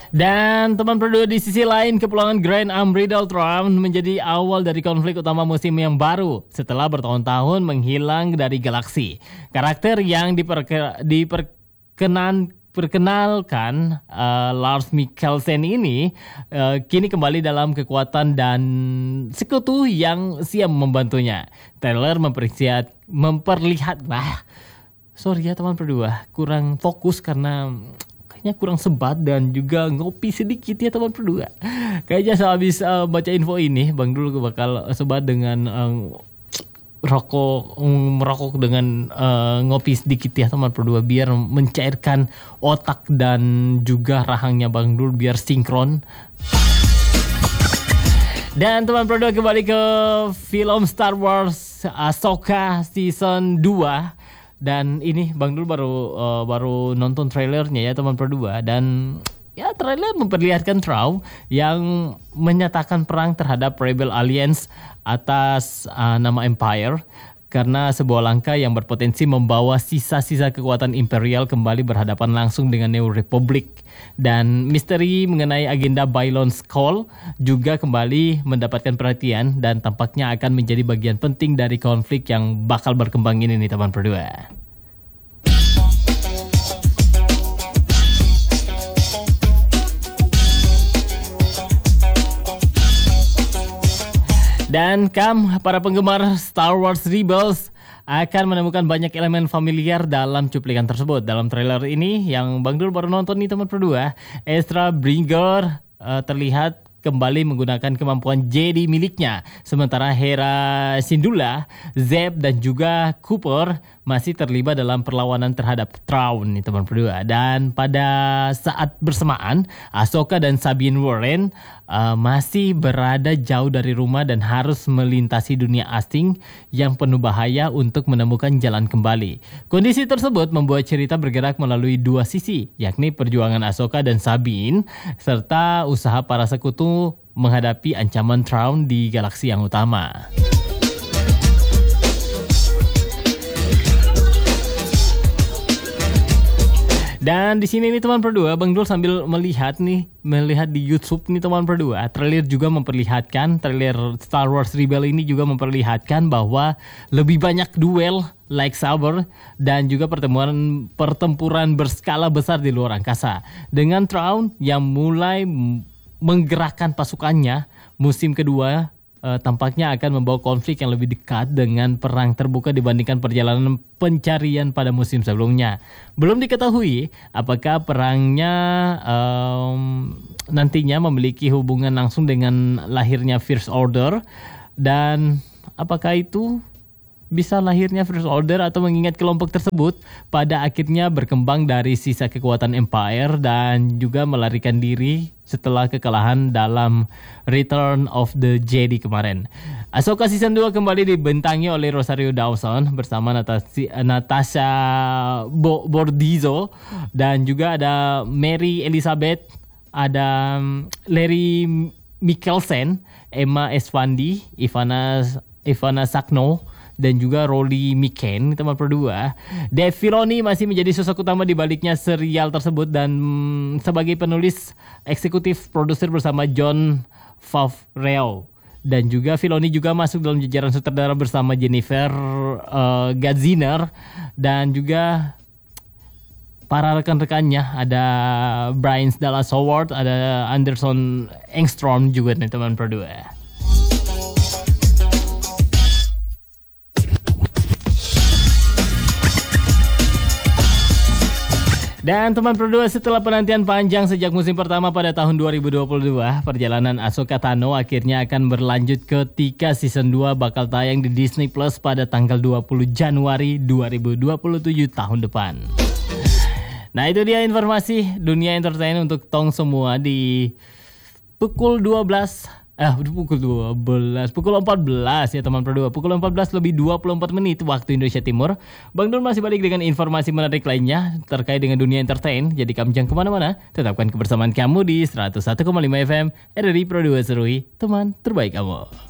Dan teman berdua, di sisi lain, kepulangan Grand Amrydal Traun menjadi awal dari konflik utama musim yang baru setelah bertahun-tahun menghilang dari galaksi. Karakter yang perkenalkan Lars Mikkelsen ini kini kembali dalam kekuatan dan sekutu yang siap membantunya. Trailer sorry ya teman berdua, kurang fokus karena kayaknya kurang sebat dan juga ngopi sedikit ya teman berdua. Kayaknya sehabis baca info ini, Bang Dul bakal sebat dengan merokok dengan ngopi sedikit ya teman berdua, biar mencairkan otak dan juga rahangnya Bang Dul biar sinkron. Dan teman berdua, kembali ke film Star Wars Ahsoka Season 2. Dan ini Bang Dul baru nonton trailernya ya teman berdua, dan ya trailer memperlihatkan Thrawn yang menyatakan perang terhadap Rebel Alliance atas nama Empire, karena sebuah langkah yang berpotensi membawa sisa-sisa kekuatan Imperial kembali berhadapan langsung dengan New Republic. Dan misteri mengenai agenda Bylon Skull juga kembali mendapatkan perhatian dan tampaknya akan menjadi bagian penting dari konflik yang bakal berkembang ini nih teman berdua. Dan para penggemar Star Wars Rebels akan menemukan banyak elemen familiar dalam cuplikan tersebut. Dalam trailer ini yang Bang Dul baru nonton nih teman berdua, Ezra Bridger terlihat kembali menggunakan kemampuan Jedi miliknya. Sementara Hera Syndulla, Zeb dan juga Cooper masih terlibat dalam perlawanan terhadap Thrawn nih teman berdua. Dan pada saat bersamaan, Ahsoka dan Sabine Wren masih berada jauh dari rumah dan harus melintasi dunia asing yang penuh bahaya untuk menemukan jalan kembali. Kondisi tersebut membuat cerita bergerak melalui dua sisi, yakni perjuangan Ahsoka dan Sabine serta usaha para sekutu menghadapi ancaman Thrawn di galaksi yang utama. Dan di sini nih teman berdua, Bang Dul sambil melihat di YouTube nih teman berdua, trailer Star Wars Rebel ini juga memperlihatkan bahwa lebih banyak duel lightsaber dan juga pertempuran berskala besar di luar angkasa. Dengan Thrawn yang mulai menggerakkan pasukannya, musim kedua tampaknya akan membawa konflik yang lebih dekat dengan perang terbuka dibandingkan perjalanan pencarian pada musim sebelumnya. Belum diketahui apakah perangnya nantinya memiliki hubungan langsung dengan lahirnya First Order, dan apakah itu bisa lahirnya First Order atau mengingat kelompok tersebut pada akhirnya berkembang dari sisa kekuatan Empire dan juga melarikan diri setelah kekalahan dalam Return of the Jedi kemarin. Ahsoka Season 2 kembali dibentangi oleh Rosario Dawson bersama Natasha Bordizzo, dan juga ada Mary Elizabeth, ada Larry Mikkelsen, Emma Esfandi, Ivana Sakno, dan juga Rolly Miken teman berdua. Dave Filoni masih menjadi sosok utama di baliknya serial tersebut dan sebagai penulis eksekutif produser bersama Jon Favreau. Dan juga Filoni juga masuk dalam jajaran sutradara bersama Jennifer Gadziner dan juga para rekan-rekannya, ada Brian Dallas Howard, ada Anderson Engstrom juga nih teman berdua. Dan teman berdua, setelah penantian panjang sejak musim pertama pada tahun 2022, perjalanan Ahsoka Tano akhirnya akan berlanjut ketika season 2 bakal tayang di Disney Plus pada tanggal 20 Januari 2027 tahun depan. Nah, itu dia informasi dunia entertain untuk tong semua di pukul 14 ya teman berdua. Pukul 14 lebih 24 menit waktu Indonesia Timur. Bang Dul masih balik dengan informasi menarik lainnya terkait dengan dunia entertain. Jadi kamu jangan kemana-mana, tetapkan kebersamaan kamu di 101,5 FM RRI Pro 2 Serui, teman terbaik kamu.